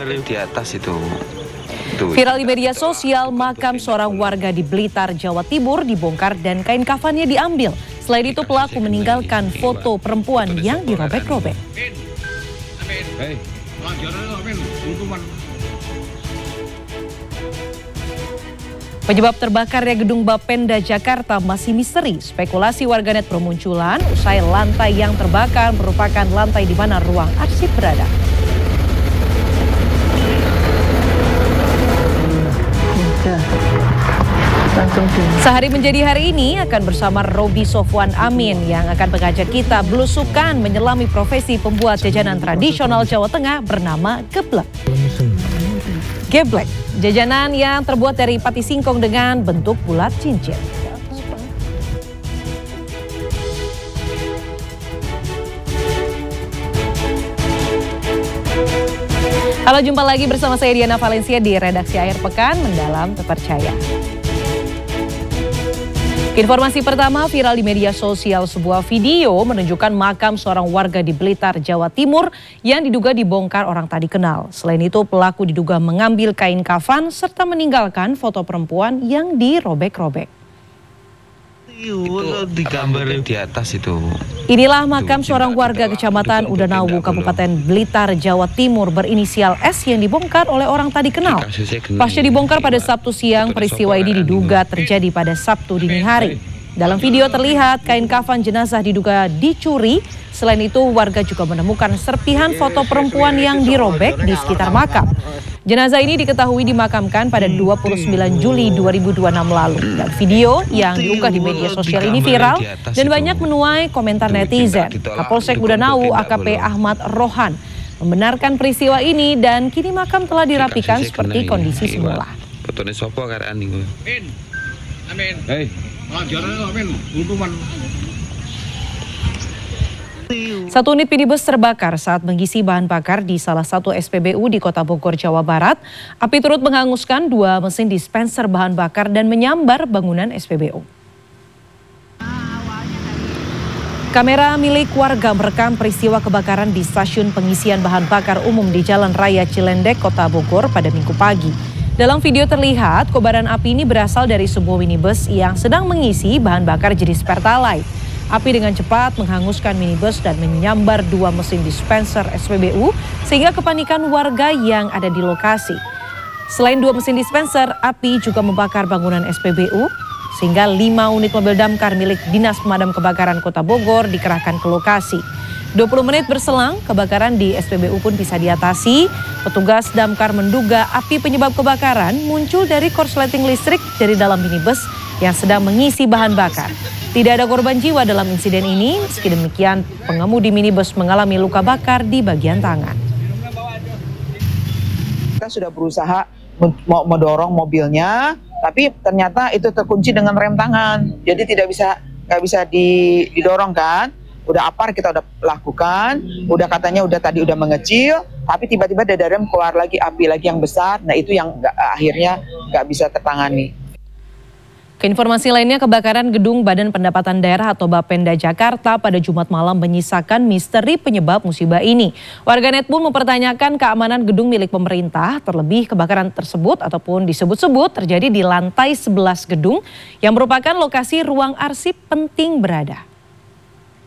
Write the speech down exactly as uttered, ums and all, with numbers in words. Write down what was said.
di atas itu. Viral di media sosial, makam seorang warga di Blitar, Jawa Timur dibongkar dan kain kafannya diambil. Selain itu pelaku meninggalkan foto perempuan yang dirobek-robek. Penyebab terbakarnya gedung Bapenda Jakarta masih misteri. Spekulasi warganet bermunculan usai lantai yang terbakar merupakan lantai di mana ruang arsip berada. Sehari menjadi hari ini akan bersama Robi Sofwan Amin yang akan mengajak kita belusukan menyelami profesi pembuat jajanan tradisional Jawa Tengah bernama geblek. Geblek, jajanan yang terbuat dari pati singkong dengan bentuk bulat cincin. Halo, jumpa lagi bersama saya Diana Valencia di redaksi Akhir Pekan Mendalam Terpercaya. Informasi pertama, viral di media sosial, sebuah video menunjukkan makam seorang warga di Blitar, Jawa Timur yang diduga dibongkar orang tak dikenal. Selain itu pelaku diduga mengambil kain kafan serta meninggalkan foto perempuan yang dirobek-robek. Itu digambar di atas itu. Inilah makam seorang warga Kecamatan Udanawu, Kabupaten Blitar, Jawa Timur berinisial S yang dibongkar oleh orang tak dikenal. Pasca dibongkar pada Sabtu siang, peristiwa ini diduga terjadi pada Sabtu dini hari. Dalam video terlihat kain kafan jenazah diduga dicuri. Selain itu warga juga menemukan serpihan foto perempuan yang dirobek di sekitar makam. Jenazah ini diketahui dimakamkan pada dua puluh sembilan Juli dua ribu dua puluh enam lalu. Dan video yang diunggah di media sosial ini viral dan banyak menuai komentar netizen. Kapolsek Udanawu A K P Ahmad Rohan membenarkan peristiwa ini dan kini makam telah dirapikan seperti kondisi semula. Satu unit minibus terbakar saat mengisi bahan bakar di salah satu S P B U di Kota Bogor, Jawa Barat. Api turut menghanguskan dua mesin dispenser bahan bakar dan menyambar bangunan S P B U. Kamera milik warga merekam peristiwa kebakaran di stasiun pengisian bahan bakar umum di Jalan Raya Cilendek, Kota Bogor pada Minggu pagi. Dalam video terlihat kobaran api ini berasal dari sebuah minibus yang sedang mengisi bahan bakar jenis Pertalite. Api dengan cepat menghanguskan minibus dan menyambar dua mesin dispenser S P B U sehingga kepanikan warga yang ada di lokasi. Selain dua mesin dispenser, api juga membakar bangunan S P B U sehingga lima unit mobil damkar milik Dinas Pemadam Kebakaran Kota Bogor dikerahkan ke lokasi. dua puluh menit berselang, kebakaran di S P B U pun bisa diatasi. Petugas damkar menduga api penyebab kebakaran muncul dari korsleting listrik dari dalam minibus yang sedang mengisi bahan bakar. Tidak ada korban jiwa dalam insiden ini, meski demikian pengemudi minibus mengalami luka bakar di bagian tangan. Kita sudah berusaha mendorong mobilnya, tapi ternyata itu terkunci dengan rem tangan, jadi tidak bisa nggak bisa didorong kan. Udah apar kita udah lakukan, udah katanya udah tadi udah mengecil, tapi tiba-tiba dari rem keluar lagi api lagi yang besar. Nah itu yang gak, akhirnya nggak bisa tertangani. Keinformasi lainnya, kebakaran gedung Badan Pendapatan Daerah atau Bapenda Jakarta pada Jumat malam menyisakan misteri penyebab musibah ini. Warganet pun mempertanyakan keamanan gedung milik pemerintah, terlebih kebakaran tersebut ataupun disebut-sebut terjadi di lantai sebelas gedung yang merupakan lokasi ruang arsip penting berada.